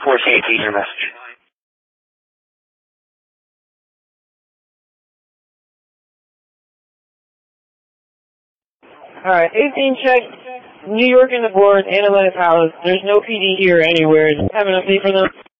4CAT, your message. Alright, 18 check, New York and the board, Analytic Palace. There's no PD here anywhere. Have an update for them?